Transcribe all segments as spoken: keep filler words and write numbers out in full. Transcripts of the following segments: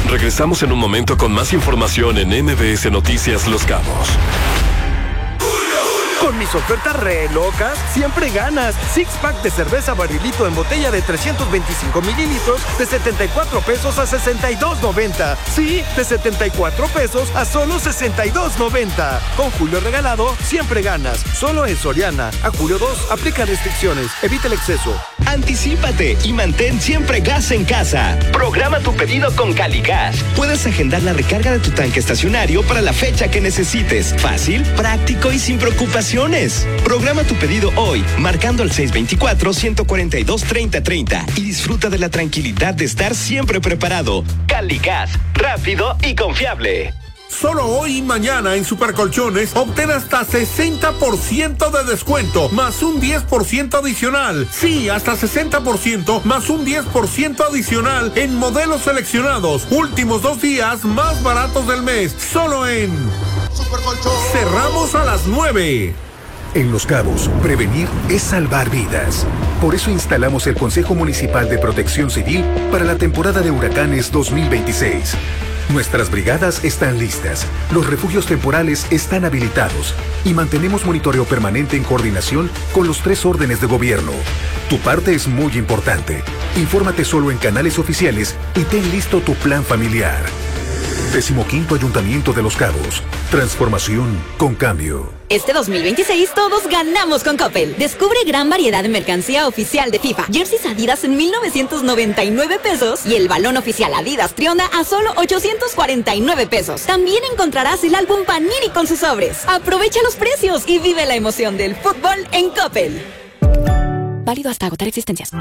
Regresamos en un momento con más información en M B S Noticias Los Cabos. Con mis ofertas re locas, siempre ganas. Six pack de cerveza Barrilito en botella de trescientos veinticinco mililitros de setenta y cuatro pesos a sesenta y dos noventa. Sí, de setenta y cuatro pesos a solo sesenta y dos noventa. Con Julio regalado, siempre ganas. Solo en Soriana. A julio dos, aplica restricciones. Evita el exceso. Anticípate y mantén siempre gas en casa. Programa tu pedido con Caligas. Puedes agendar la recarga de tu tanque estacionario para la fecha que necesites. Fácil, práctico y sin preocupaciones. Programa tu pedido hoy, marcando al seis veinticuatro, ciento cuarenta y dos, treinta treinta y disfruta de la tranquilidad de estar siempre preparado. Caligas, rápido y confiable. Solo hoy y mañana en Supercolchones obtén hasta sesenta por ciento de descuento, más un diez por ciento adicional. Sí, hasta sesenta por ciento más un diez por ciento adicional en modelos seleccionados. Últimos dos días más baratos del mes. Solo en Supercolchones. Cerramos a las nueve. En Los Cabos, prevenir es salvar vidas. Por eso instalamos el Consejo Municipal de Protección Civil para la temporada de huracanes dos mil veintiséis. Nuestras brigadas están listas, los refugios temporales están habilitados y mantenemos monitoreo permanente en coordinación con los tres órdenes de gobierno. Tu parte es muy importante. Infórmate solo en canales oficiales y ten listo tu plan familiar. Decimoquinto Ayuntamiento de Los Cabos. Transformación con cambio. Este dos mil veintiséis todos ganamos con Coppel. Descubre gran variedad de mercancía oficial de FIFA. Jerseys Adidas en mil novecientos noventa y nueve pesos y el balón oficial Adidas Trionda a solo ochocientos cuarenta y nueve pesos. También encontrarás el álbum Panini con sus sobres. Aprovecha los precios y vive la emoción del fútbol en Coppel. Válido hasta agotar existencias.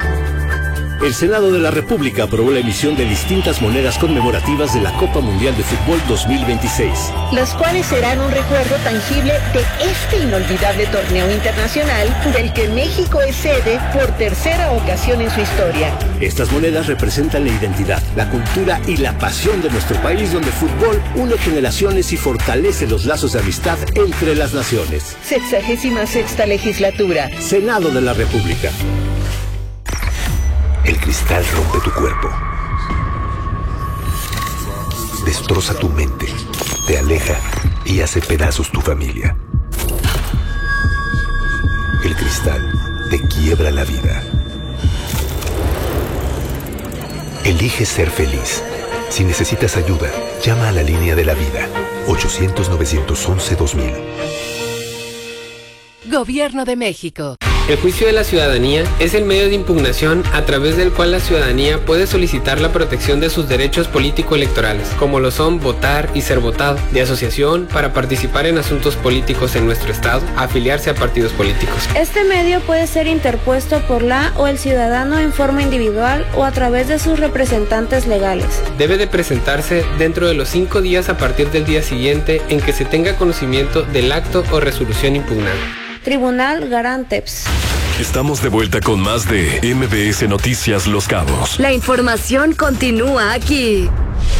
El Senado de la República aprobó la emisión de distintas monedas conmemorativas de la Copa Mundial de Fútbol dos mil veintiséis. Las cuales serán un recuerdo tangible de este inolvidable torneo internacional del que México es sede por tercera ocasión en su historia. Estas monedas representan la identidad, la cultura y la pasión de nuestro país, donde el fútbol une generaciones y fortalece los lazos de amistad entre las naciones. Sexagésima sexta legislatura. Senado de la República. El cristal rompe tu cuerpo, destroza tu mente, te aleja y hace pedazos tu familia. El cristal te quiebra la vida. Elige ser feliz. Si necesitas ayuda, llama a la línea de la vida, ochocientos, novecientos once, dos mil. Gobierno de México. El juicio de la ciudadanía es el medio de impugnación a través del cual la ciudadanía puede solicitar la protección de sus derechos político-electorales, como lo son votar y ser votado, de asociación para participar en asuntos políticos en nuestro estado, afiliarse a partidos políticos. Este medio puede ser interpuesto por la o el ciudadano en forma individual o a través de sus representantes legales. Debe de presentarse dentro de los cinco días a partir del día siguiente en que se tenga conocimiento del acto o resolución impugnada. Tribunal Garanteps. Estamos de vuelta con más de M B S Noticias Los Cabos. La información continúa aquí.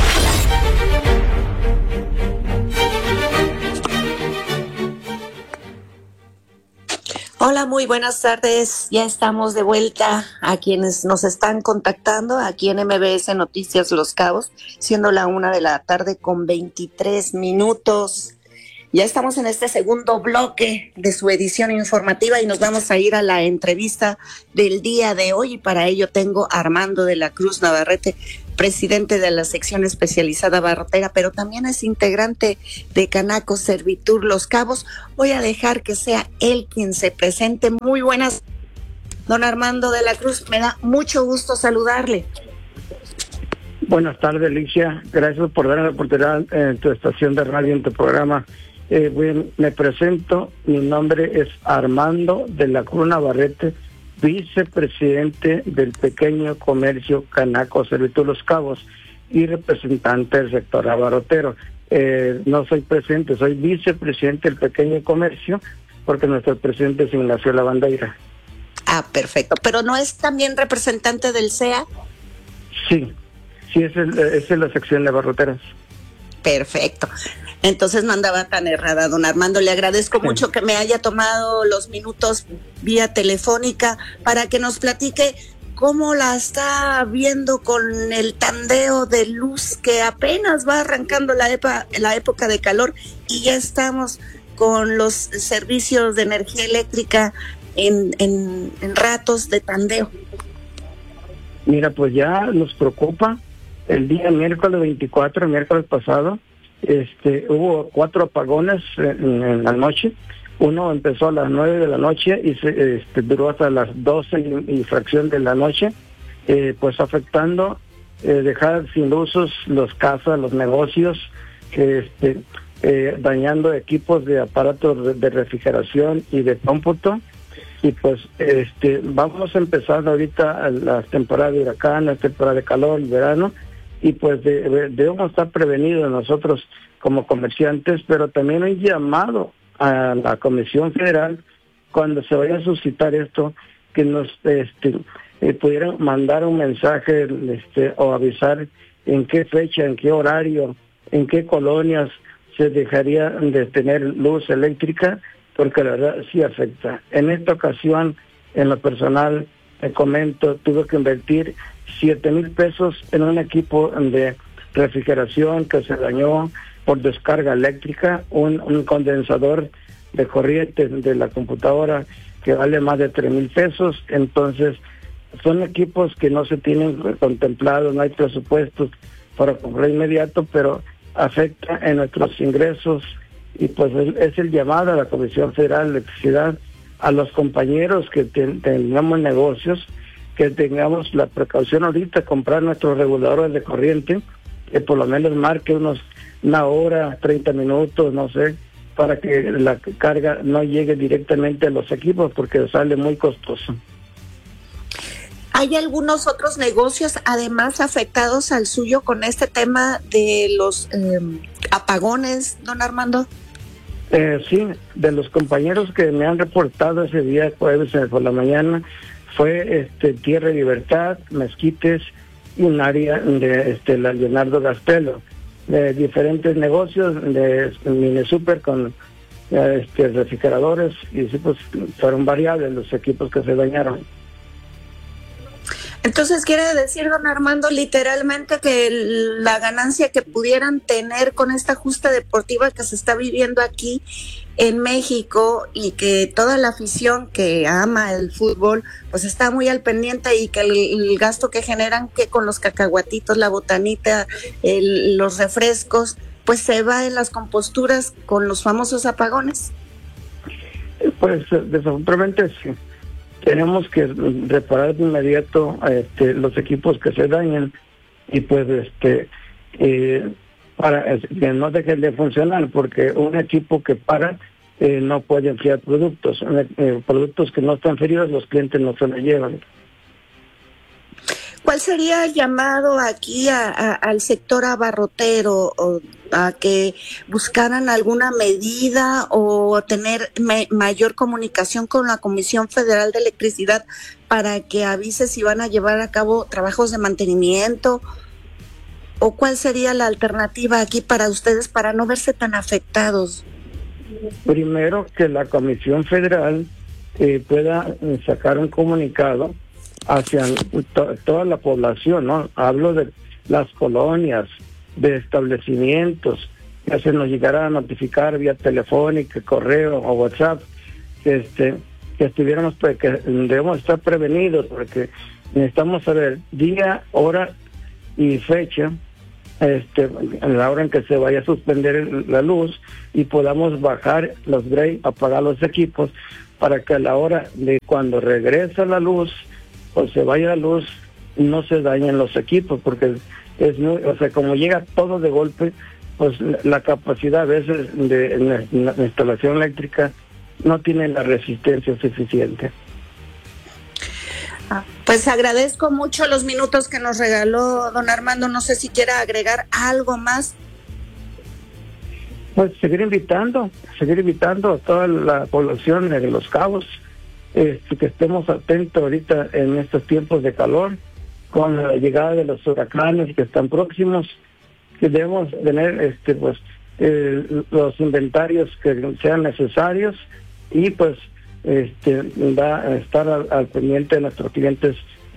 Hola, muy buenas tardes. Ya estamos de vuelta a quienes nos están contactando aquí en M B S Noticias Los Cabos, siendo la una de la tarde con veintitrés minutos. Ya estamos en este segundo bloque de su edición informativa y nos vamos a ir a la entrevista del día de hoy. Y para ello tengo a Armando de la Cruz Navarrete, presidente de la sección especializada barrotera, pero también es integrante de Canaco Servitur Los Cabos. Voy a dejar que sea él quien se presente. Muy buenas, don Armando de la Cruz. Me da mucho gusto saludarle. Buenas tardes, Alicia. Gracias por darme la oportunidad en tu estación de radio, en tu programa. Eh, bien, me presento, mi nombre es Armando de la Cruz Navarrete, vicepresidente del pequeño comercio Canaco Servitur Los Cabos y representante del sector abarrotero. Eh, no soy presidente, soy vicepresidente del pequeño comercio porque nuestro presidente es Ignacio Lavandeira. Ah, perfecto. ¿Pero no es también representante del C E A? Sí, sí, es, el, es la sección de abarroteras. Perfecto. Entonces no andaba tan errada, don Armando. Le agradezco sí. mucho que me haya tomado los minutos vía telefónica para que nos platique ¿cómo la está viendo con el tandeo de luz que apenas va arrancando la, epa, la época de calor y ya estamos con los servicios de energía eléctrica en, en, en ratos de tandeo? Mira, pues ya nos preocupa. El día miércoles veinticuatro, el miércoles pasado, este, hubo cuatro apagones en, en la noche. Uno empezó a las nueve de la noche y se, este, duró hasta las doce y, y fracción de la noche, eh, pues afectando, eh, dejar sin usos los casas, los negocios, este, eh, dañando equipos de aparatos de, de refrigeración y de cómputo. Y pues este vamos a empezar ahorita las temporadas de huracanes, temporada de calor, el verano, y pues de, de, debemos estar prevenidos nosotros como comerciantes, pero también un llamado a la Comisión Federal cuando se vaya a suscitar esto, que nos este eh, pudieran mandar un mensaje este o avisar en qué fecha, en qué horario, en qué colonias se dejaría de tener luz eléctrica, porque la verdad sí afecta. En esta ocasión, en lo personal, te comento, tuve que invertir siete mil pesos en un equipo de refrigeración que se dañó por descarga eléctrica, un, un condensador de corriente de la computadora que vale más de tres mil pesos. Entonces, son equipos que no se tienen contemplados, no hay presupuestos para comprar inmediato, pero afecta en nuestros ingresos. Y pues es el llamado a la Comisión Federal de Electricidad, a los compañeros que ten, tengamos negocios, que tengamos la precaución ahorita de comprar nuestros reguladores de corriente, que por lo menos marque unos una hora, treinta minutos, no sé, para que la carga no llegue directamente a los equipos, porque sale muy costoso. ¿Hay algunos otros negocios además afectados al suyo con este tema de los eh, apagones, don Armando? Eh, sí, de los compañeros que me han reportado ese día, jueves por la mañana, fue este Tierra y Libertad, Mezquites y un área de este la Leonardo Gaspelo, de diferentes negocios, de mini super con este refrigeradores, y sí, pues fueron variables los equipos que se dañaron. Entonces quiere decir, don Armando, literalmente que la ganancia que pudieran tener con esta justa deportiva que se está viviendo aquí en México y que toda la afición que ama el fútbol pues está muy al pendiente, y que el, el gasto que generan que con los cacahuatitos, la botanita, el, los refrescos, pues se va en las composturas con los famosos apagones. Pues desafortunadamente sí. Tenemos que reparar de inmediato este, los equipos que se dañan, y pues este eh, para que no dejen de funcionar, porque un equipo que para eh, no puede enfriar productos, eh, productos que no están fríos los clientes no se los llevan. ¿Cuál sería el llamado aquí a, a, al sector abarrotero, o a que buscaran alguna medida o tener me, mayor comunicación con la Comisión Federal de Electricidad para que avise si van a llevar a cabo trabajos de mantenimiento? ¿O cuál sería la alternativa aquí para ustedes para no verse tan afectados? Primero, que la Comisión Federal eh, pueda sacar un comunicado hacia to toda la población, ¿no? Hablo de las colonias, de establecimientos, que se nos llegará a notificar vía telefónica, correo o WhatsApp, que este que estuviéramos, pues, que debemos estar prevenidos, porque necesitamos saber día, hora y fecha, este en la hora en que se vaya a suspender la luz, y podamos bajar los breaks, apagar los equipos, para que a la hora de cuando regresa la luz o se vaya la luz no se dañen los equipos, porque es muy, o sea, como llega todo de golpe, pues la, la capacidad a veces de la, la instalación eléctrica no tiene la resistencia suficiente. Pues agradezco mucho los minutos que nos regaló don Armando. No sé si quiera agregar algo más. Pues seguir invitando, seguir invitando a toda la población de Los Cabos, este, que estemos atentos ahorita en estos tiempos de calor, con la llegada de los huracanes que están próximos, que debemos tener este pues eh, los inventarios que sean necesarios, y pues este da estar al, al pendiente de nuestros clientes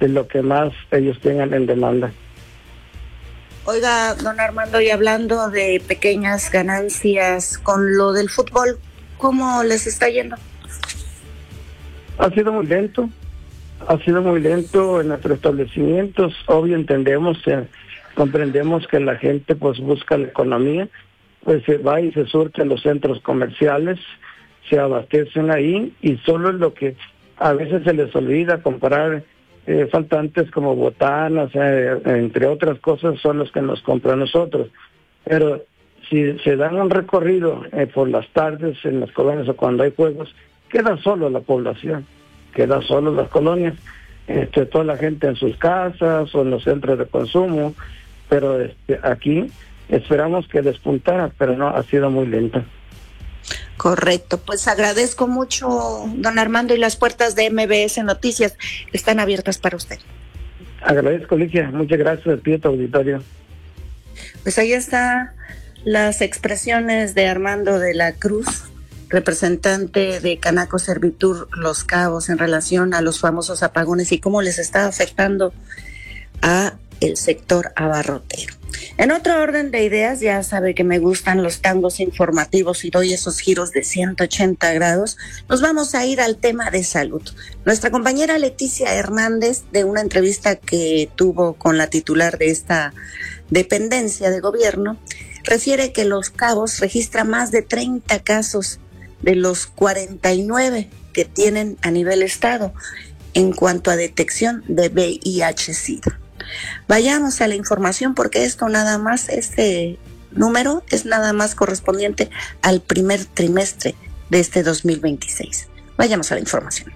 de lo que más ellos tengan en demanda. Oiga, don Armando, y hablando de pequeñas ganancias con lo del fútbol, ¿cómo les está yendo? Ha sido muy lento, ha sido muy lento en nuestros establecimientos. Obvio, entendemos, eh, comprendemos que la gente pues busca la economía, pues se va y se surte en los centros comerciales, se abastecen ahí, y solo es lo que a veces se les olvida comprar. Eh, faltantes como botanas, eh, entre otras cosas, son los que nos compran nosotros. Pero si se dan un recorrido eh, por las tardes en las colonias o cuando hay juegos, queda solo la población, queda solo las colonias, este, toda la gente en sus casas o en los centros de consumo, pero este, aquí esperamos que despuntara, pero no, ha sido muy lenta. Correcto, pues agradezco mucho, don Armando, y las puertas de M B S Noticias están abiertas para usted. Agradezco, Ligia, muchas gracias, a ti, a tu auditorio. Pues ahí están las expresiones de Armando de la Cruz, representante de Canaco Servitur Los Cabos, en relación a los famosos apagones y cómo les está afectando a el sector abarrotero. En otro orden de ideas, ya sabe que me gustan los tangos informativos y doy esos giros de ciento ochenta grados. Nos vamos a ir al tema de salud. Nuestra compañera Leticia Hernández, de una entrevista que tuvo con la titular de esta dependencia de gobierno, refiere que Los Cabos registra más de treinta casos de los cuarenta y nueve que tienen a nivel estado en cuanto a detección de V I H SIDA. Vayamos a la información, porque esto nada más, este número es nada más correspondiente al primer trimestre de este dos mil veintiséis. Vayamos a la información.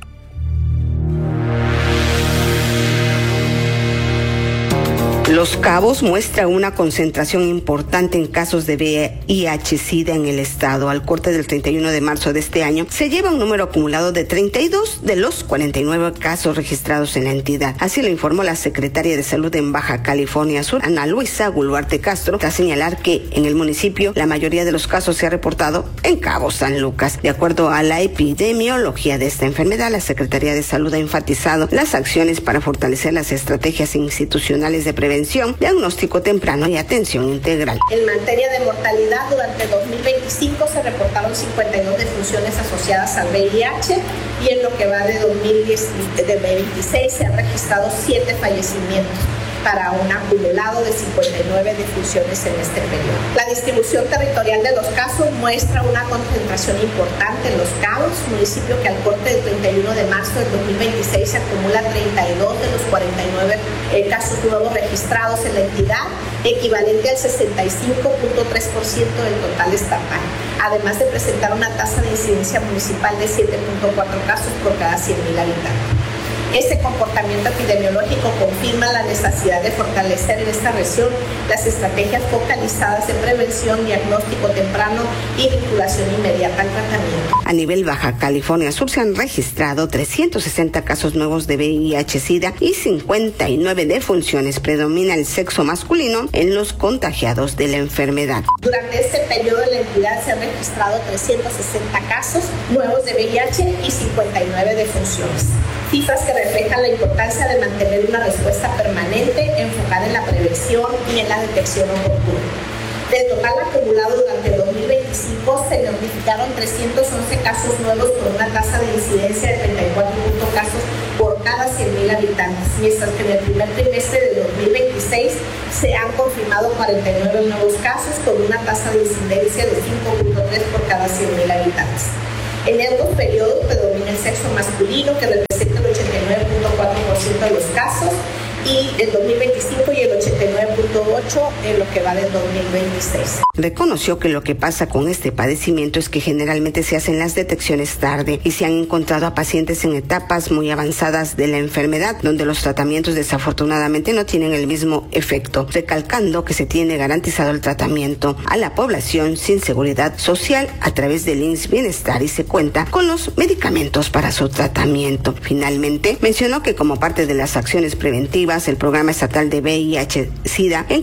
Los Cabos muestra una concentración importante en casos de V I H SIDA en el estado. Al corte del treinta y uno de marzo de este año, se lleva un número acumulado de treinta y dos de los cuarenta y nueve casos registrados en la entidad. Así lo informó la secretaria de Salud en Baja California Sur, Ana Luisa Guluarte Castro, tras señalar que en el municipio la mayoría de los casos se ha reportado en Cabo San Lucas. De acuerdo a la epidemiología de esta enfermedad, la Secretaría de Salud ha enfatizado las acciones para fortalecer las estrategias institucionales de prevención, diagnóstico temprano y atención integral. En materia de mortalidad, durante dos mil veinticinco se reportaron cincuenta y dos defunciones asociadas al V I H, y en lo que va de dos mil veintiséis se han registrado siete fallecimientos, para un acumulado de cincuenta y nueve defunciones en este periodo. La distribución territorial de los casos muestra una concentración importante en Los Cabos, municipio que al corte del treinta y uno de marzo del dos mil veintiséis se acumula treinta y dos de los cuarenta y nueve eh, casos nuevos registrados en la entidad, equivalente al sesenta y cinco punto tres por ciento del total estatal, además de presentar una tasa de incidencia municipal de siete punto cuatro casos por cada cien mil habitantes. Este comportamiento epidemiológico confirma la necesidad de fortalecer en esta región las estrategias focalizadas en prevención, diagnóstico temprano y vinculación inmediata al tratamiento. A nivel Baja California Sur se han registrado trescientos sesenta casos nuevos de V I H SIDA y cincuenta y nueve defunciones. Predomina el sexo masculino en los contagiados de la enfermedad. Durante este periodo en la entidad se han registrado trescientos sesenta casos nuevos de V I H y cincuenta y nueve defunciones. Cifras que reflejan la importancia de mantener una respuesta permanente enfocada en la prevención y en la detección oportuna. Del total acumulado durante el dos mil veinticinco se notificaron trescientos once casos nuevos con una tasa de incidencia de treinta y cuatro casos por cada cien mil habitantes, mientras que en el primer trimestre de dos mil veintiséis se han confirmado cuarenta y nueve nuevos casos con una tasa de incidencia de cinco punto tres por cada cien mil habitantes. En estos periodos predomina el sexo masculino, que representa el ochenta y nueve punto cuatro por ciento de los casos, y el dos mil veinticinco y el ochenta y nueve punto ocho por ciento en lo que va del dos mil veintiséis. Reconoció que lo que pasa con este padecimiento es que generalmente se hacen las detecciones tarde y se han encontrado a pacientes en etapas muy avanzadas de la enfermedad, donde los tratamientos desafortunadamente no tienen el mismo efecto, recalcando que se tiene garantizado el tratamiento a la población sin seguridad social a través del I M S S Bienestar y se cuenta con los medicamentos para su tratamiento. Finalmente, mencionó que como parte de las acciones preventivas, el Programa Estatal de V I H SIDA, en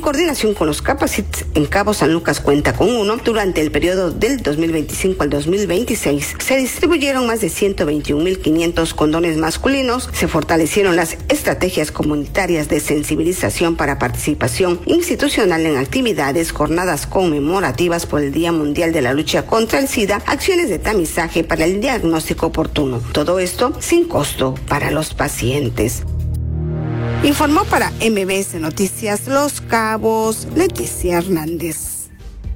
coordinación con los Capacits, en Cabo San Lucas cuenta con uno. Durante el periodo del dos mil veinticinco al dos mil veintiséis se distribuyeron más de ciento veintiún mil quinientos condones masculinos, se fortalecieron las estrategias comunitarias de sensibilización para participación institucional en actividades, jornadas conmemorativas por el Día Mundial de la Lucha contra el SIDA, acciones de tamizaje para el diagnóstico oportuno. Todo esto sin costo para los pacientes. Informó para M B S Noticias Los Cabos, Leticia Hernández.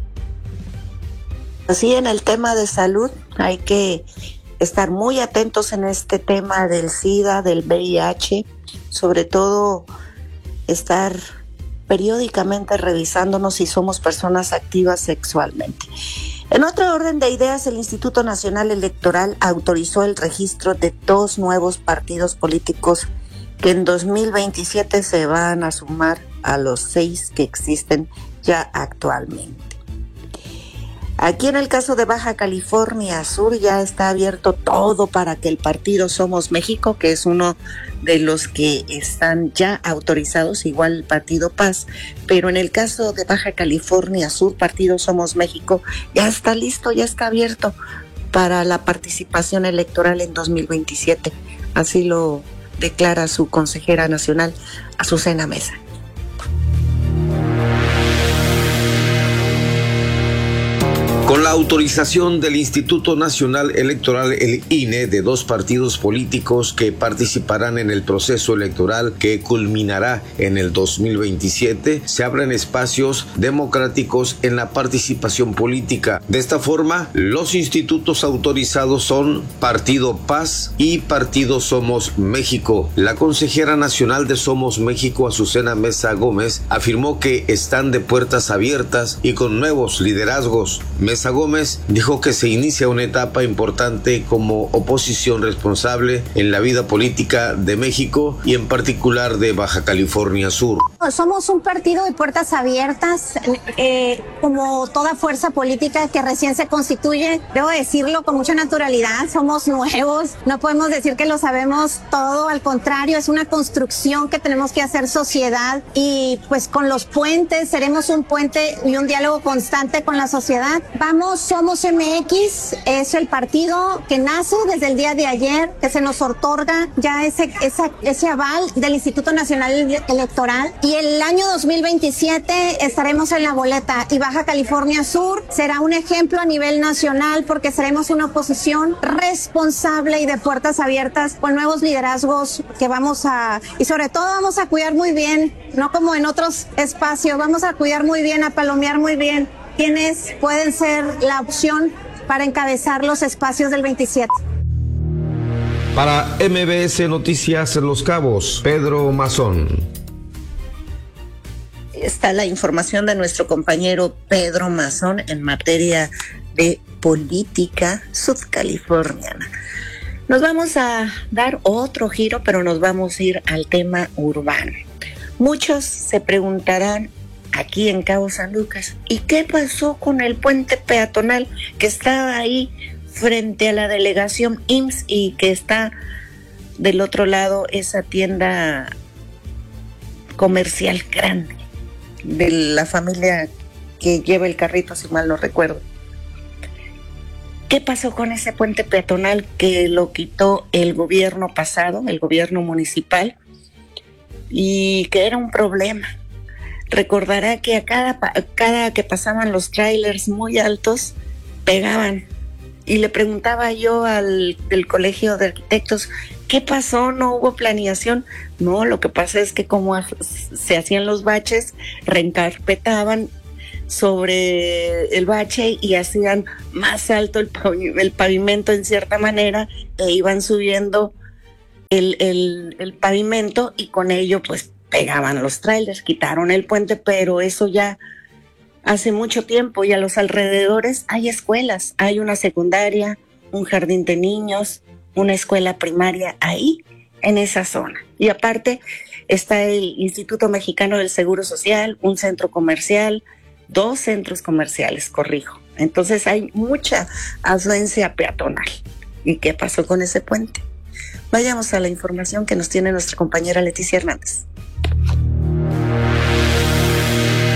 Así, en el tema de salud hay que estar muy atentos en este tema del SIDA, del V I H, sobre todo estar periódicamente revisándonos si somos personas activas sexualmente. En otro orden de ideas, el Instituto Nacional Electoral autorizó el registro de dos nuevos partidos políticos que en dos mil veintisiete se van a sumar a los seis que existen ya actualmente. Aquí en el caso de Baja California Sur ya está abierto todo para que el partido Somos México, que es uno de los que están ya autorizados, igual el partido Paz, pero en el caso de Baja California Sur, partido Somos México, ya está listo, ya está abierto para la participación electoral en dos mil veintisiete. Así lo declara su consejera nacional, Azucena Mesa. Con la autorización del Instituto Nacional Electoral, el I N E, de dos partidos políticos que participarán en el proceso electoral que culminará en el dos mil veintisiete, se abren espacios democráticos en la participación política. De esta forma, los institutos autorizados son Partido Paz y Partido Somos México. La consejera nacional de Somos México, Azucena Mesa Gómez, afirmó que están de puertas abiertas y con nuevos liderazgos. Mesa Gómez dijo que se inicia una etapa importante como oposición responsable en la vida política de México y en particular de Baja California Sur. Somos un partido de puertas abiertas, eh, como toda fuerza política que recién se constituye. Debo decirlo con mucha naturalidad, somos nuevos, no podemos decir que lo sabemos todo, al contrario, es una construcción que tenemos que hacer sociedad y pues con los puentes seremos un puente y un diálogo constante con la sociedad. Vamos, Somos M X, es el partido que nace desde el día de ayer, que se nos otorga ya ese, esa, ese aval del Instituto Nacional Electoral. Y el año dos mil veintisiete estaremos en la boleta y Baja California Sur será un ejemplo a nivel nacional porque seremos una oposición responsable y de puertas abiertas con nuevos liderazgos que vamos a, y sobre todo vamos a cuidar muy bien, no como en otros espacios, vamos a cuidar muy bien, a palomear muy bien quienes pueden ser la opción para encabezar los espacios del veintisiete. Para M B S Noticias Los Cabos, Pedro Mazón. Está la información de nuestro compañero Pedro Mazón en materia de política sudcaliforniana. Nos vamos a dar otro giro, pero nos vamos a ir al tema urbano. Muchos se preguntarán aquí en Cabo San Lucas, ¿y qué pasó con el puente peatonal que estaba ahí frente a la delegación I M S S y que está del otro lado esa tienda comercial grande de la familia que lleva el carrito, si mal no recuerdo? ¿Qué pasó con ese puente peatonal que lo quitó el gobierno pasado, el gobierno municipal, y que era un problema? Recordará que a cada, cada que pasaban los trailers muy altos, pegaban. Y le preguntaba yo al del Colegio de Arquitectos, ¿qué pasó? ¿No hubo planeación? No, lo que pasa es que como se hacían los baches, reencarpetaban sobre el bache y hacían más alto el, el pavimento en cierta manera, e iban subiendo el, el, el pavimento y con ello pues pegaban los trailers. Quitaron el puente, pero eso ya hace mucho tiempo, y a los alrededores hay escuelas, hay una secundaria, un jardín de niños, una escuela primaria ahí en esa zona. Y aparte está el Instituto Mexicano del Seguro Social, un centro comercial, dos centros comerciales, corrijo. Entonces hay mucha afluencia peatonal. ¿Y qué pasó con ese puente? Vayamos a la información que nos tiene nuestra compañera Leticia Hernández.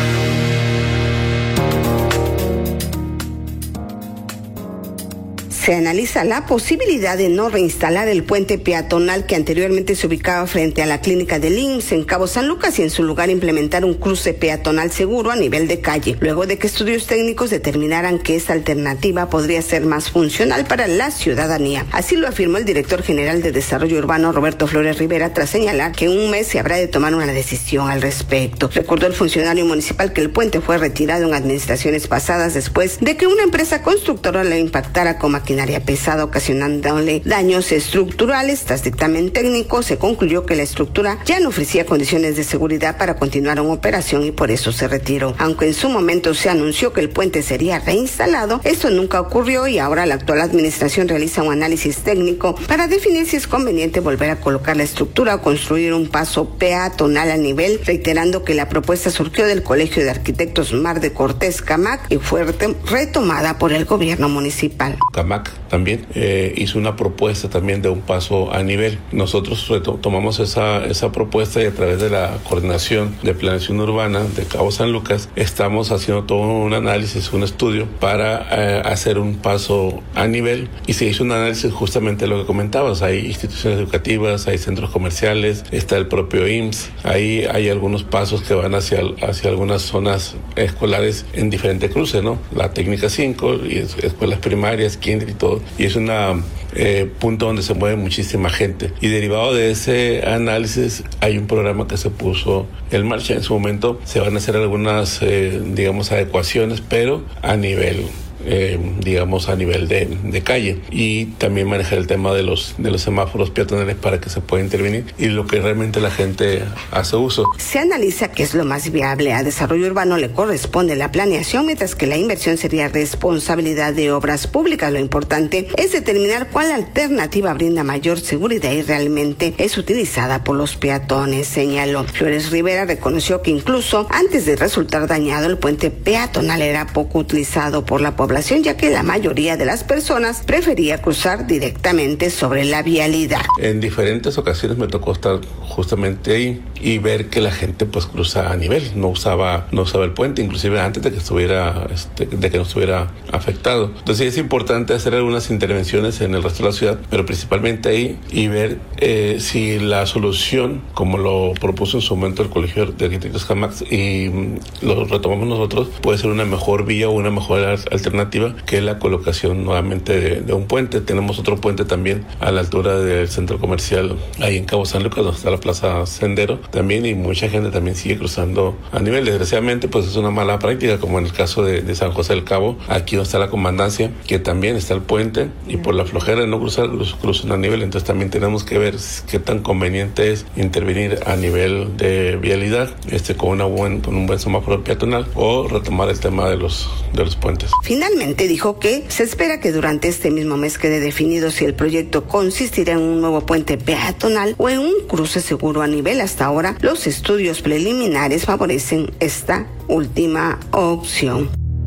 Se analiza la posibilidad de no reinstalar el puente peatonal que anteriormente se ubicaba frente a la clínica del I M S S en Cabo San Lucas y en su lugar implementar un cruce peatonal seguro a nivel de calle, luego de que estudios técnicos determinaran que esta alternativa podría ser más funcional para la ciudadanía. Así lo afirmó el director general de Desarrollo Urbano, Roberto Flores Rivera, tras señalar que en un mes se habrá de tomar una decisión al respecto. Recordó el funcionario municipal que el puente fue retirado en administraciones pasadas después de que una empresa constructora lo impactara con maquinaria pesada, ocasionándole daños estructurales. Tras dictamen técnico, se concluyó que la estructura ya no ofrecía condiciones de seguridad para continuar en operación y por eso se retiró. Aunque en su momento se anunció que el puente sería reinstalado, esto nunca ocurrió y ahora la actual administración realiza un análisis técnico para definir si es conveniente volver a colocar la estructura o construir un paso peatonal a nivel, reiterando que la propuesta surgió del Colegio de Arquitectos Mar de Cortés, CAMAC, y fue retomada por el gobierno municipal. CAMAC también eh, hizo una propuesta también de un paso a nivel. Nosotros tomamos esa, esa propuesta y a través de la Coordinación de Planeación Urbana de Cabo San Lucas estamos haciendo todo un análisis, un estudio para eh, hacer un paso a nivel, y se hizo un análisis justamente de lo que comentabas. Hay instituciones educativas, hay centros comerciales, está el propio I M S S, ahí hay algunos pasos que van hacia, hacia algunas zonas escolares en diferentes cruces, ¿no? La técnica cinco, y es, escuelas primarias, kinder y todo, y es una eh, punto donde se mueve muchísima gente, y derivado de ese análisis hay un programa que se puso en marcha. En su momento se van a hacer algunas eh, digamos adecuaciones, pero a nivel Eh, digamos a nivel de, de calle, y también manejar el tema de los de los semáforos peatonales para que se pueda intervenir y lo que realmente la gente hace uso. Se analiza qué es lo más viable. A Desarrollo Urbano le corresponde la planeación, mientras que la inversión sería responsabilidad de Obras Públicas. Lo importante es determinar cuál alternativa brinda mayor seguridad y realmente es utilizada por los peatones, señaló. Flores Rivera reconoció que incluso antes de resultar dañado, el puente peatonal era poco utilizado por la población, ya que la mayoría de las personas prefería cruzar directamente sobre la vialidad. En diferentes ocasiones me tocó estar justamente ahí y ver que la gente pues cruza a nivel, no usaba no usaba el puente, inclusive antes de que estuviera este, de que no estuviera afectado. Entonces es importante hacer algunas intervenciones en el resto de la ciudad, pero principalmente ahí, y ver eh, si la solución, como lo propuso en su momento el Colegio de Arquitectos CAMAC y mm, lo retomamos nosotros, puede ser una mejor vía o una mejor alternativa que la colocación nuevamente de, de un puente. Tenemos otro puente también a la altura del centro comercial ahí en Cabo San Lucas, donde está la Plaza Sendero también, y mucha gente también sigue cruzando a nivel. Desgraciadamente pues es una mala práctica, como en el caso de, de San José del Cabo, aquí donde está la comandancia, que también está el puente, y por la flojera de no cruzar, cruzan a nivel. Entonces también tenemos que ver qué tan conveniente es intervenir a nivel de vialidad, este con una buen, con un buen semáforo peatonal, o retomar el tema de los de los puentes. Finalmente dijo que se espera que durante este mismo mes quede definido si el proyecto consistirá en un nuevo puente peatonal o en un cruce seguro a nivel. Hasta ahora, los estudios preliminares favorecen esta última opción.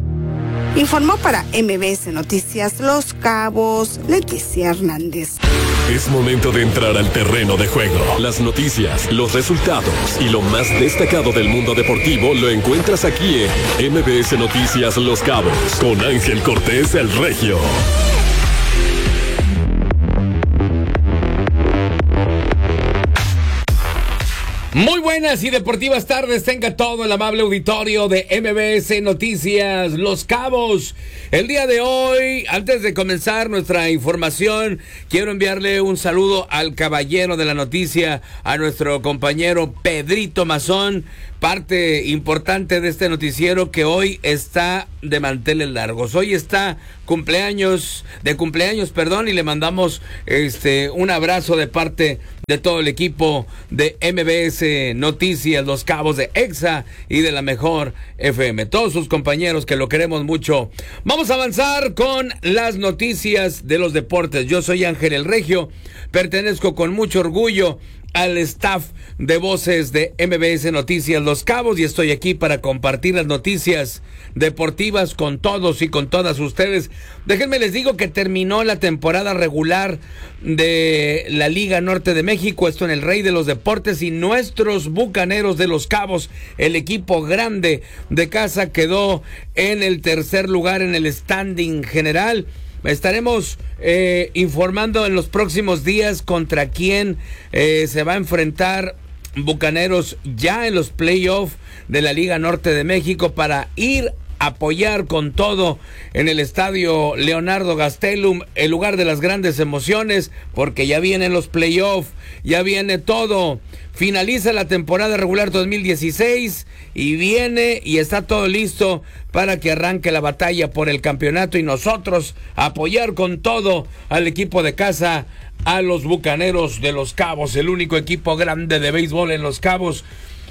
Informó para M B S Noticias Los Cabos, Leticia Hernández. Es momento de entrar al terreno de juego. Las noticias, los resultados y lo más destacado del mundo deportivo lo encuentras aquí en M B S Noticias Los Cabos con Ángel Cortés el Regio. Muy buenas y deportivas tardes tenga todo el amable auditorio de M B S Noticias Los Cabos. El día de hoy, antes de comenzar nuestra información, quiero enviarle un saludo al caballero de la noticia, a nuestro compañero Pedrito Mazón, parte importante de este noticiero que hoy está de manteles largos. Hoy está cumpleaños, de cumpleaños, perdón, y le mandamos este un abrazo de parte de todo el equipo de M B S Noticias Los Cabos, de EXA y de la Mejor F M. Todos sus compañeros que lo queremos mucho. Vamos a avanzar con las noticias de los deportes. Yo soy Ángel el Regio, pertenezco con mucho orgullo al staff de voces de M B S Noticias Los Cabos y estoy aquí para compartir las noticias deportivas con todos y con todas ustedes. Déjenme les digo que terminó la temporada regular de la Liga Norte de México, esto en el Rey de los Deportes, y nuestros Bucaneros de Los Cabos, el equipo grande de casa, quedó en el tercer lugar en el standing general. estaremos eh, informando en los próximos días contra quién eh, se va a enfrentar Bucaneros ya en los playoffs de la Liga Norte de México para ir a apoyar con todo en el estadio Leonardo Gastelum, el lugar de las grandes emociones, porque ya vienen los playoffs, ya viene todo. Finaliza la temporada regular dos mil dieciséis y viene y está todo listo para que arranque la batalla por el campeonato y nosotros apoyar con todo al equipo de casa, a los Bucaneros de Los Cabos, el único equipo grande de béisbol en Los Cabos.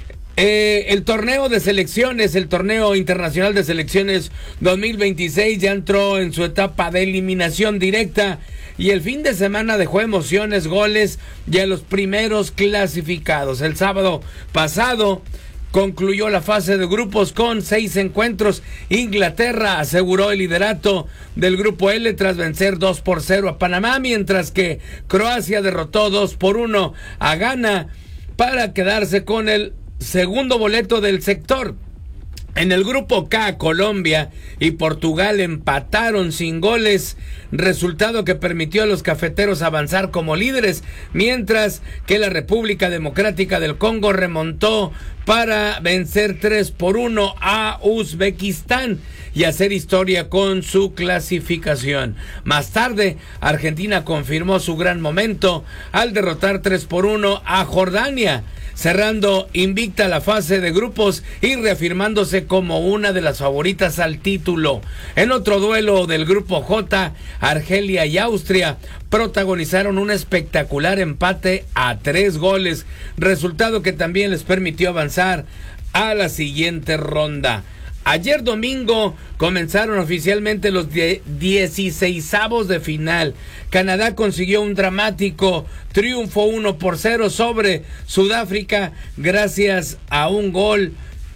Eh, el torneo de selecciones, el torneo internacional de selecciones dos mil veintiséis ya entró en su etapa de eliminación directa y el fin de semana dejó emociones, goles y a los primeros clasificados. El sábado pasado concluyó la fase de grupos con seis encuentros. Inglaterra aseguró el liderato del grupo L tras vencer dos por cero a Panamá, mientras que Croacia derrotó dos por uno a Ghana para quedarse con el segundo boleto del sector. En el grupo K, Colombia y Portugal empataron sin goles, resultado que permitió a los cafeteros avanzar como líderes, mientras que la República Democrática del Congo remontó para vencer tres por uno a Uzbekistán y hacer historia con su clasificación. Más tarde, Argentina confirmó su gran momento al derrotar tres por uno a Jordania, cerrando invicta la fase de grupos y reafirmándose como una de las favoritas al título. En otro duelo del grupo J, Argelia y Austria protagonizaron un espectacular empate a tres goles, resultado que también les permitió avanzar a la siguiente ronda. Ayer domingo comenzaron oficialmente los dieciseisavos de final. Canadá consiguió un dramático triunfo uno por cero sobre Sudáfrica gracias a un gol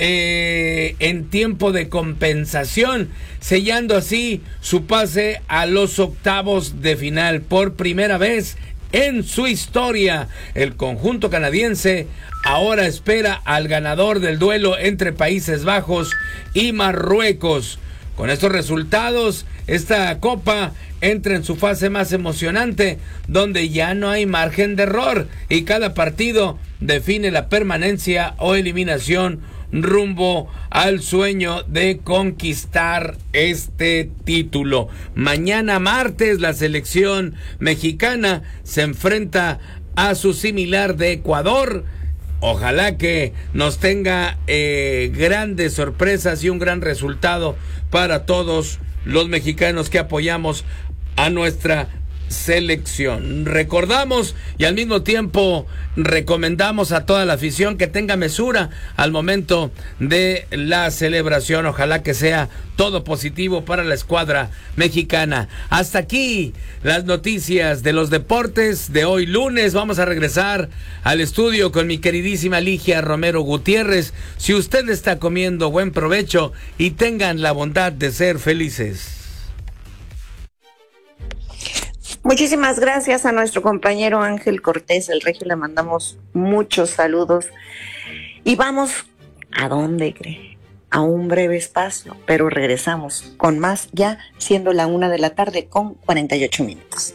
eh, en tiempo de compensación, sellando así su pase a los octavos de final. Por primera vez en su historia, el conjunto canadiense ahora espera al ganador del duelo entre Países Bajos y Marruecos. Con estos resultados, esta copa entra en su fase más emocionante, donde ya no hay margen de error y cada partido define la permanencia o eliminación rumbo al sueño de conquistar este título. Mañana martes la selección mexicana se enfrenta a su similar de Ecuador. Ojalá que nos tenga eh, grandes sorpresas y un gran resultado para todos los mexicanos que apoyamos a nuestra selección. Recordamos y al mismo tiempo recomendamos a toda la afición que tenga mesura al momento de la celebración. Ojalá que sea todo positivo para la escuadra mexicana. Hasta aquí las noticias de los deportes de hoy lunes. Vamos a regresar al estudio con mi queridísima Ligia Romero Gutiérrez. Si usted está comiendo, buen provecho y tengan la bondad de ser felices. Muchísimas gracias a nuestro compañero Ángel Cortés, el Regio, le mandamos muchos saludos. Y vamos, ¿a dónde cree? A un breve espacio, pero regresamos con más ya siendo la una de la tarde con cuarenta y ocho minutos.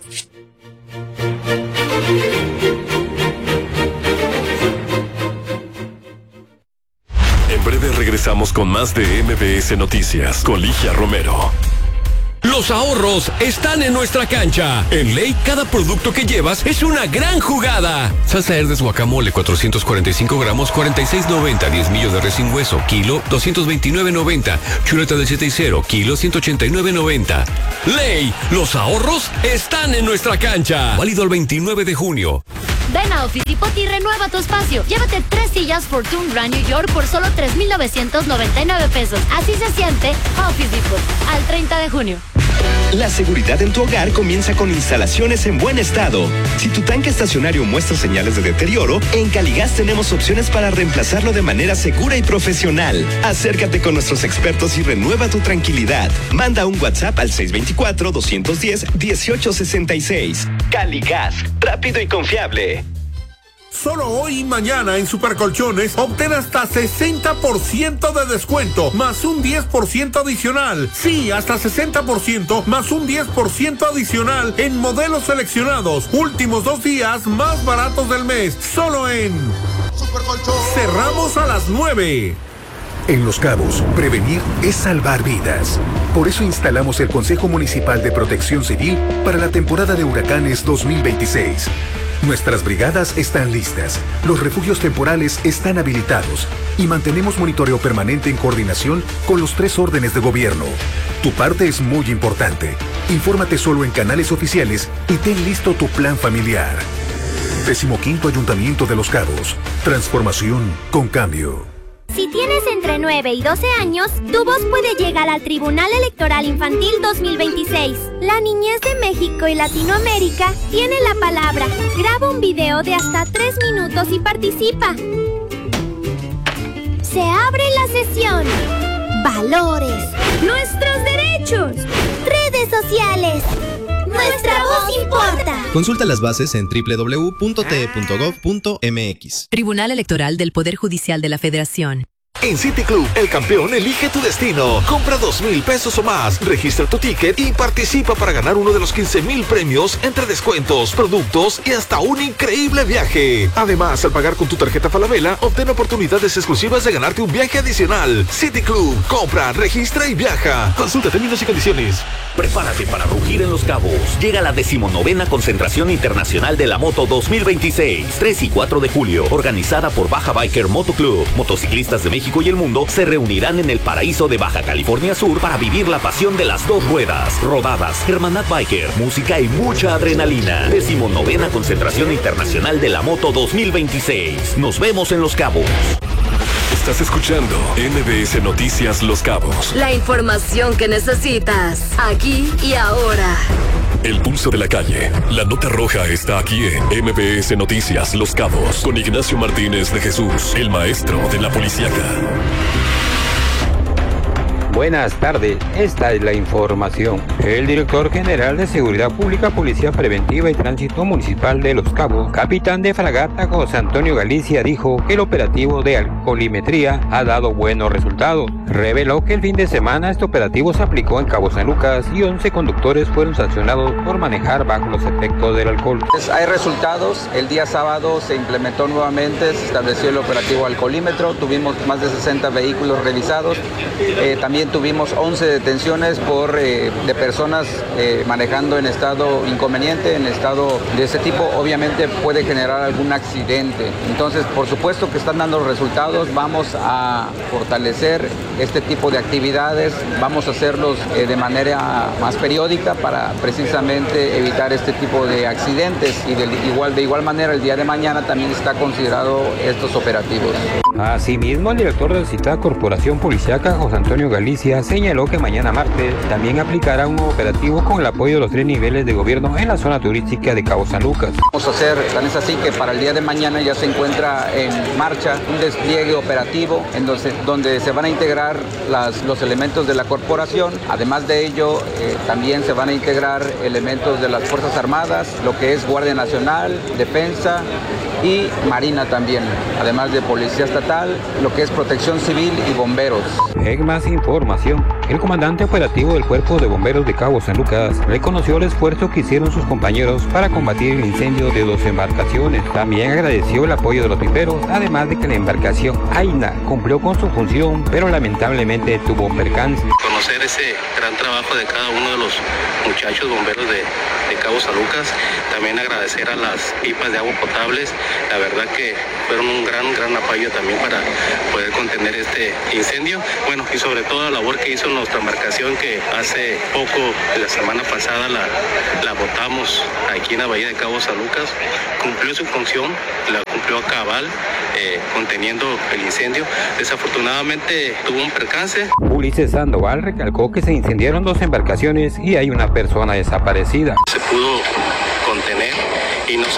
En breve regresamos con más de M B S Noticias con Ligia Romero. Los ahorros están en nuestra cancha. En Ley, cada producto que llevas es una gran jugada. Salsa Herdes guacamole, cuatrocientos cuarenta y cinco gramos, cuarenta y seis noventa. diez millos de res sin hueso, kilo, doscientos veintinueve noventa. Chuleta de siete y cero, kilo, ciento ochenta y nueve noventa. Ley, los ahorros están en nuestra cancha. Válido el veintinueve de junio. Ven a Office Depot y renueva tu espacio. Llévate tres sillas Fortune Grand New York por solo tres mil novecientos noventa y nueve pesos. Así se siente Office Depot. Al treinta de junio. La seguridad en tu hogar comienza con instalaciones en buen estado. Si tu tanque estacionario muestra señales de deterioro, en Caligas tenemos opciones para reemplazarlo de manera segura y profesional. Acércate con nuestros expertos y renueva tu tranquilidad. Manda un WhatsApp al seis dos cuatro, dos uno cero, uno ocho seis seis. Caligas, rápido y confiable. Solo hoy y mañana en Supercolchones obtén hasta sesenta por ciento de descuento más un diez por ciento adicional. Sí, hasta sesenta por ciento más un diez por ciento adicional en modelos seleccionados. Últimos dos días más baratos del mes. Solo en Supercolchones. Cerramos a las nueve. En Los Cabos, prevenir es salvar vidas. Por eso instalamos el Consejo Municipal de Protección Civil para la temporada de huracanes dos mil veintiséis. Nuestras brigadas están listas, los refugios temporales están habilitados y mantenemos monitoreo permanente en coordinación con los tres órdenes de gobierno. Tu parte es muy importante. Infórmate solo en canales oficiales y ten listo tu plan familiar. Decimoquinto Ayuntamiento de Los Cabos. Transformación con cambio. Si tienes entre nueve y doce años, tu voz puede llegar al Tribunal Electoral Infantil dos mil veintiséis. La niñez de México y Latinoamérica tiene la palabra. Graba un video de hasta tres minutos y participa. Se abre la sesión. Valores. Nuestros derechos. Redes sociales. Nuestra voz importa. Consulta las bases en doble u doble u doble u punto t e punto gov punto m x. Tribunal Electoral del Poder Judicial de la Federación. En City Club, el campeón elige tu destino. Compra dos mil pesos o más, registra tu ticket y participa para ganar uno de los quince mil premios entre descuentos, productos y hasta un increíble viaje. Además, al pagar con tu tarjeta Falabella, obtén oportunidades exclusivas de ganarte un viaje adicional. City Club, compra, registra y viaja. Consulta términos y condiciones. Prepárate para rugir en Los Cabos. Llega la decimonovena Concentración Internacional de la Moto dos mil veintiséis, tres y cuatro de julio, organizada por Baja Biker Moto Club. Motociclistas de México y el mundo se reunirán en el paraíso de Baja California Sur para vivir la pasión de las dos ruedas, rodadas, hermandad biker, música y mucha adrenalina. Decimonovena Concentración Internacional de la Moto dos mil veintiséis. Nos vemos en Los Cabos. Estás escuchando M B S Noticias Los Cabos. La información que necesitas, aquí y ahora. El pulso de la calle. La nota roja está aquí en M B S Noticias Los Cabos con Ignacio Martínez de Jesús, el maestro de la policíaca. Buenas tardes, esta es la información. El director general de Seguridad Pública, Policía Preventiva y Tránsito Municipal de Los Cabos, capitán de fragata José Antonio Galicia, dijo que el operativo de alcoholimetría ha dado buenos resultados. Reveló que el fin de semana este operativo se aplicó en Cabo San Lucas y once conductores fueron sancionados por manejar bajo los efectos del alcohol. Pues hay resultados, el día sábado se implementó nuevamente, se estableció el operativo alcoholímetro, tuvimos más de sesenta vehículos revisados, eh, también tuvimos once detenciones por, eh, de personas eh, manejando en estado inconveniente, en estado de ese tipo, obviamente puede generar algún accidente. Entonces, por supuesto que están dando resultados, vamos a fortalecer este tipo de actividades, vamos a hacerlos eh, de manera más periódica para precisamente evitar este tipo de accidentes y de igual, de igual manera el día de mañana también está considerado estos operativos. Asimismo, el director de la citada Corporación Policiaca, José Antonio Galicia, señaló que mañana martes también aplicará un operativo con el apoyo de los tres niveles de gobierno en la zona turística de Cabo San Lucas. Vamos a hacer, tan es así que para el día de mañana ya se encuentra en marcha un despliegue operativo en donde, donde se van a integrar las, los elementos de la corporación. Además de ello, eh, también se van a integrar elementos de las Fuerzas Armadas, lo que es Guardia Nacional, Defensa y Marina también, además de Policía Estatal, lo que es Protección Civil y Bomberos. En más información, el comandante operativo del Cuerpo de Bomberos de Cabo San Lucas reconoció el esfuerzo que hicieron sus compañeros para combatir el incendio de dos embarcaciones. También agradeció el apoyo de los piperos, además de que la embarcación Aina cumplió con su función, pero lamentablemente tuvo percance. Conocer ese gran trabajo de cada uno de los muchachos bomberos de, de Cabo San Lucas, también agradecer a las pipas de agua potables, la verdad que fueron un gran, gran apoyo también para poder contener este incendio. Bueno, y sobre todo la labor que hizo nuestra embarcación, que hace poco, la semana pasada, la, la botamos aquí en la bahía de Cabo San Lucas, cumplió su función, la cumplió a cabal, eh, conteniendo el incendio. Desafortunadamente tuvo un percance. Ulises Sandoval recalcó que se incendiaron dos embarcaciones y hay una persona desaparecida. Se pudo contener y no se propagó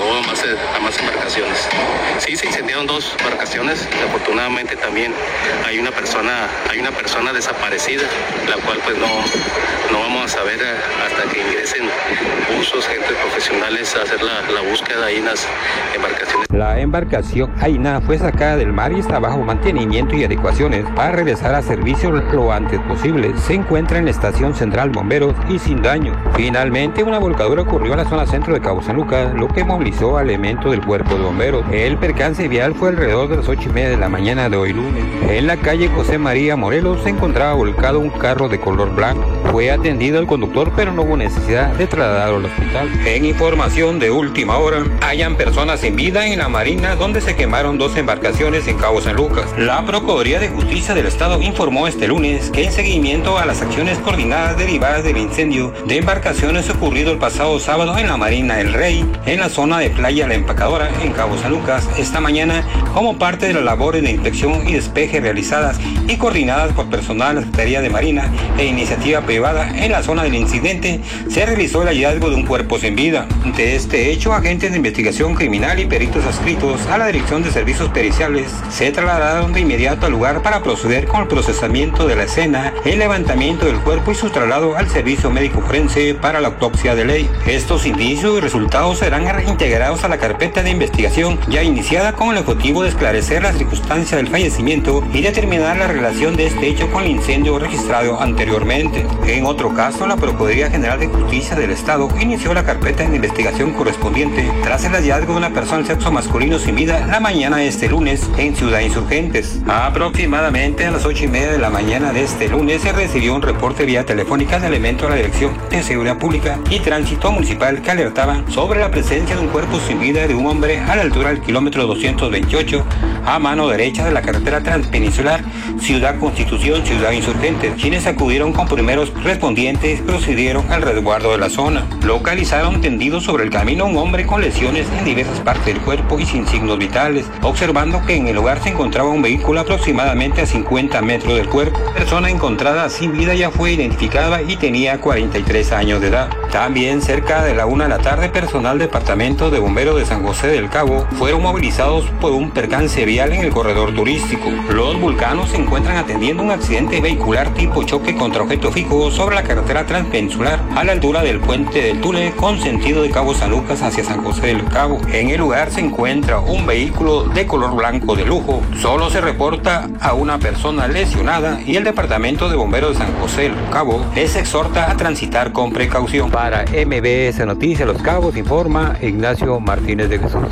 renovó a más, a más embarcaciones. Sí, se incendiaron dos embarcaciones. Afortunadamente también hay una persona, hay una persona desaparecida, la cual pues no, no vamos a saber hasta que ingresen buzos, gente profesionales a hacer la, la búsqueda ahí en las embarcaciones. La embarcación Aina fue sacada del mar y está bajo mantenimiento y adecuaciones para regresar a servicio lo antes posible. Se encuentra en la estación central Bomberos y sin daño. Finalmente, una volcadura ocurrió en la zona centro de Cabo San Lucas, lo que movilizó a elementos del cuerpo de bomberos. El percance vial fue alrededor de las ocho y media de la mañana de hoy lunes. En la calle José María Morelos se encontraba volcado un carro de color blanco. Fue atendido el conductor, pero no hubo necesidad de trasladarlo al hospital. En información de última hora, hayan personas sin vida en la marina donde se quemaron dos embarcaciones en Cabo San Lucas. La Procuraduría de Justicia del Estado informó este lunes que en seguimiento a las acciones coordinadas derivadas del incendio de embarcaciones ocurrido el pasado sábado en la Marina El Rey, en la zona de Playa La Empacadora, en Cabo San Lucas, esta mañana, como parte de las labores de inspección y despeje realizadas y coordinadas por personal de la Secretaría de Marina e iniciativa privada en la zona del incidente, se realizó el hallazgo de un cuerpo sin vida. De este hecho, agentes de investigación criminal y peritos adscritos a la Dirección de Servicios Periciales se trasladaron de inmediato al lugar para proceder con el procesamiento de la escena, el levantamiento del cuerpo y su traslado al servicio médico forense para la autopsia de ley. Estos indicios y resultados serán reintegrados a la carpeta de investigación ya iniciada con el objetivo de esclarecer las circunstancias del fallecimiento y determinar la relación de este hecho con el incendio registrado anteriormente. En otro caso, la Procuraduría General de Justicia del Estado inició la carpeta de investigación correspondiente tras el hallazgo de una persona del sexo masculino sin vida la mañana de este lunes en Ciudad Insurgentes. Aproximadamente a las ocho y media de la mañana de este lunes se recibió un reporte vía telefónica de elementos de la Dirección de Seguridad Pública y Tránsito Municipal que alertaban sobre la presencia de un cuerpo sin vida de un hombre a la altura del kilómetro doscientos veintiocho a mano derecha de la carretera transpeninsular Ciudad Constitución, Ciudad Insurgentes, quienes acudieron con primeros respondientes procedieron al resguardo de la zona. Localizaron tendido sobre el camino un hombre con lesiones en diversas partes del cuerpo y sin signos vitales, observando que en el lugar se encontraba un vehículo aproximadamente a cincuenta metros del cuerpo. La persona encontrada sin vida ya fue identificada y tenía cuarenta y tres años de edad. También cerca de la una de la tarde, personal del Departamento de Bomberos de San José del Cabo fueron movilizados por un percance vial en el corredor turístico. Los vulcanos se encuentran atendiendo un accidente vehicular tipo choque contra objeto fijo sobre la carretera transpeninsular a la altura del puente del Tule con sentido de Cabo San Lucas hacia San José del Cabo. En el lugar se encuentra un vehículo de color blanco de lujo. Solo se reporta a una persona lesionada y el Departamento de Bomberos de San José del Cabo les exhorta a transitar con precaución. Para M B S Noticias Los Cabos informa Ignacio Martínez de Jesús.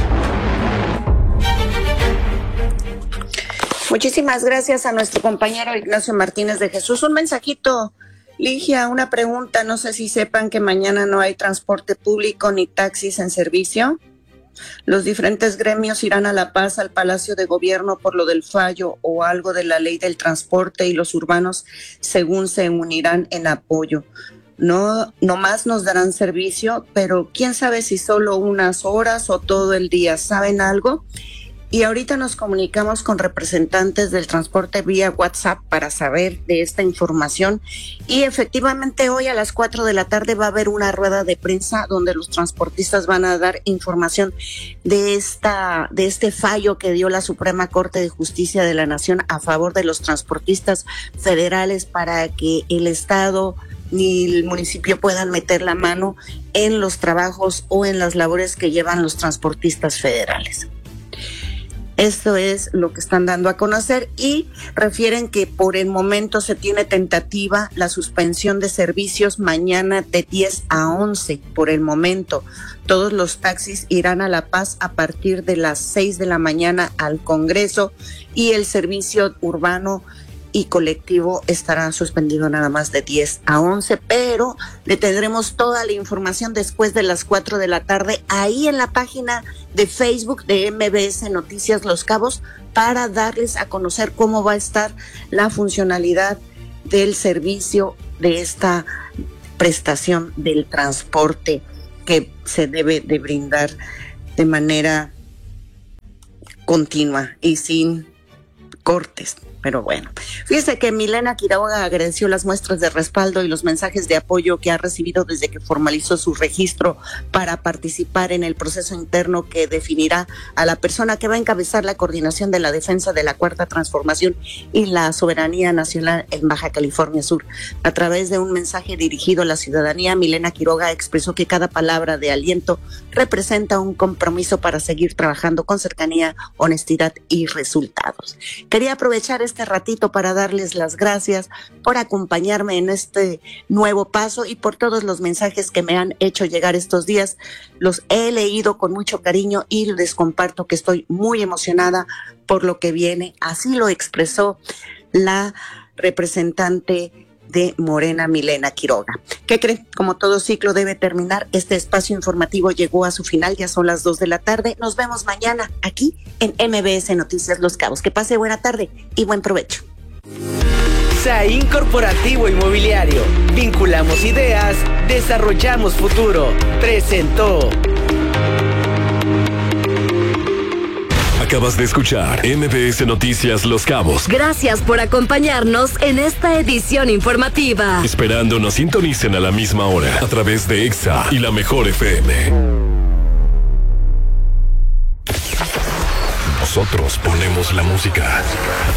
Muchísimas gracias a nuestro compañero Ignacio Martínez de Jesús. Un mensajito, Ligia, una pregunta. No sé si sepan que mañana no hay transporte público ni taxis en servicio. Los diferentes gremios irán a La Paz, al Palacio de Gobierno, por lo del fallo o algo de la ley del transporte, y los urbanos, según se unirán en apoyo. No, no más nos darán servicio, pero quién sabe si solo unas horas o todo el día. ¿Saben algo? Y ahorita nos comunicamos con representantes del transporte vía WhatsApp para saber de esta información. Y efectivamente hoy a las cuatro de la tarde va a haber una rueda de prensa donde los transportistas van a dar información de esta, de este fallo que dio la Suprema Corte de Justicia de la Nación a favor de los transportistas federales para que el Estado ni el municipio puedan meter la mano en los trabajos o en las labores que llevan los transportistas federales. Esto es lo que están dando a conocer y refieren que por el momento se tiene tentativa la suspensión de servicios mañana de diez a once. Por el momento, todos los taxis irán a La Paz a partir de las seis de la mañana al Congreso y el servicio urbano y colectivo estará suspendido nada más de diez a once, pero le tendremos toda la información después de las cuatro de la tarde ahí en la página de Facebook de M B S Noticias Los Cabos para darles a conocer cómo va a estar la funcionalidad del servicio de esta prestación del transporte que se debe de brindar de manera continua y sin cortes. Pero bueno, fíjese que Milena Quiroga agradeció las muestras de respaldo y los mensajes de apoyo que ha recibido desde que formalizó su registro para participar en el proceso interno que definirá a la persona que va a encabezar la coordinación de la defensa de la Cuarta Transformación y la soberanía nacional en Baja California Sur. A través de un mensaje dirigido a la ciudadanía, Milena Quiroga expresó que cada palabra de aliento representa un compromiso para seguir trabajando con cercanía, honestidad y resultados. Quería aprovechar este ratito para darles las gracias por acompañarme en este nuevo paso y por todos los mensajes que me han hecho llegar estos días. Los he leído con mucho cariño y les comparto que estoy muy emocionada por lo que viene. Así lo expresó la representante de Morena, Milena Quiroga. ¿Qué creen? Como todo ciclo debe terminar, este espacio informativo llegó a su final, ya son las dos de la tarde. Nos vemos mañana aquí en M B S Noticias Los Cabos. Que pase buena tarde y buen provecho. Saín Corporativo Inmobiliario. Vinculamos ideas, desarrollamos futuro. Presentó. Acabas de escuchar M B S Noticias Los Cabos. Gracias por acompañarnos en esta edición informativa. Esperando nos sintonicen a la misma hora a través de Exa y la Mejor F M. Nosotros ponemos la música.